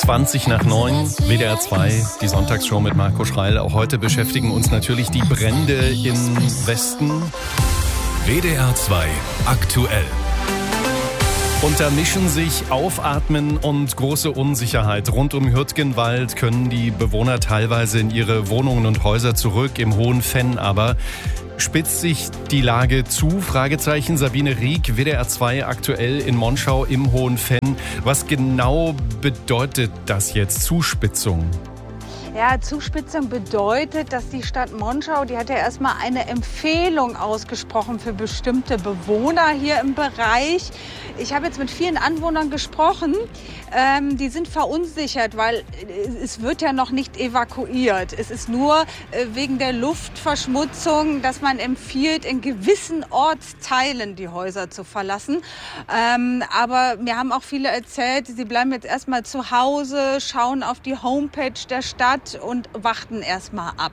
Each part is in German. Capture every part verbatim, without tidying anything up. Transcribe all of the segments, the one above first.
zwanzig nach neun, W D R zwei, die Sonntagsshow mit Marco Schreil. Auch heute beschäftigen uns natürlich die Brände im Westen. W D R zwei aktuell. Und da mischen sich Aufatmen und große Unsicherheit. Rund um Hürtgenwald können die Bewohner teilweise in ihre Wohnungen und Häuser zurück. Im Hohen Venn aber spitzt sich die Lage zu? Fragezeichen. Sabine Rieck, W D R zwei aktuell in Monschau im Hohen Venn. Was genau bedeutet das jetzt? Zuspitzung? Ja, Zuspitzung bedeutet, dass die Stadt Monschau, die hat ja erstmal eine Empfehlung ausgesprochen für bestimmte Bewohner hier im Bereich. Ich habe jetzt mit vielen Anwohnern gesprochen, ähm, die sind verunsichert, weil es wird ja noch nicht evakuiert. Es ist nur äh, wegen der Luftverschmutzung, dass man empfiehlt, in gewissen Ortsteilen die Häuser zu verlassen. Ähm, aber mir haben auch viele erzählt, sie bleiben jetzt erstmal zu Hause, schauen auf die Homepage der Stadt und warten erstmal ab.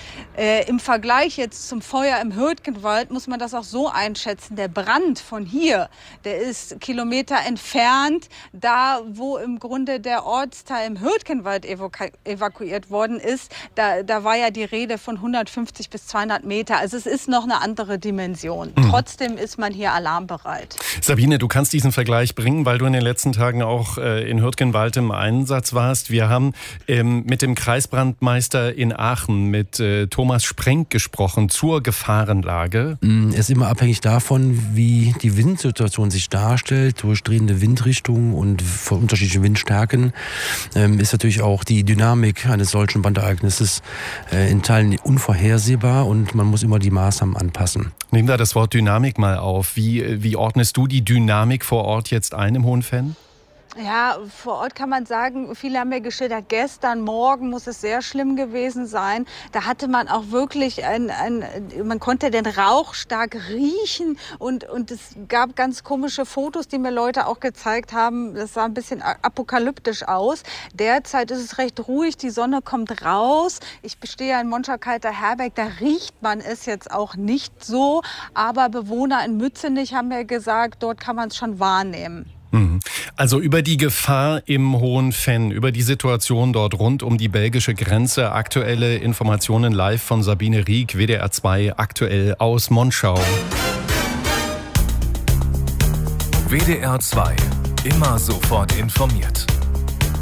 Äh, Im Vergleich jetzt zum Feuer im Hürtgenwald muss man das auch so einschätzen. Der Brand von hier, der ist Kilometer entfernt. Da, wo im Grunde der Ortsteil im Hürtgenwald evaku- evakuiert worden ist, da, da war ja die Rede von hundertfünfzig bis zweihundert Meter. Also es ist noch eine andere Dimension. Mhm. Trotzdem ist man hier alarmbereit. Sabine, du kannst diesen Vergleich bringen, weil du in den letzten Tagen auch äh, in Hürtgenwald im Einsatz warst. Wir haben ähm, mit dem Kreisbrandmeister in Aachen, mit äh, Thomas Sprenk gesprochen zur Gefahrenlage. Es ist immer abhängig davon, wie die Windsituation sich darstellt, durchdrehende Windrichtungen und von unterschiedlichen Windstärken. Ähm, ist natürlich auch die Dynamik eines solchen Brandereignisses äh, in Teilen unvorhersehbar und man muss immer die Maßnahmen anpassen. Nehmen wir das Wort Dynamik mal auf. Wie, wie ordnest du die Dynamik vor Ort jetzt ein im Hohen Venn? Ja, vor Ort kann man sagen, viele haben mir geschildert, gestern Morgen muss es sehr schlimm gewesen sein. Da hatte man auch wirklich, ein, ein, man konnte den Rauch stark riechen und, und es gab ganz komische Fotos, die mir Leute auch gezeigt haben. Das sah ein bisschen apokalyptisch aus. Derzeit ist es recht ruhig, die Sonne kommt raus. Ich bestehe ja in Monschau-Kalter-Herberg, da riecht man es jetzt auch nicht so. Aber Bewohner in Mützenich haben mir gesagt, dort kann man es schon wahrnehmen. Also über die Gefahr im Hohen Venn, über die Situation dort rund um die belgische Grenze. Aktuelle Informationen live von Sabine Rieck, W D R zwei aktuell aus Monschau. W D R zwei, immer sofort informiert.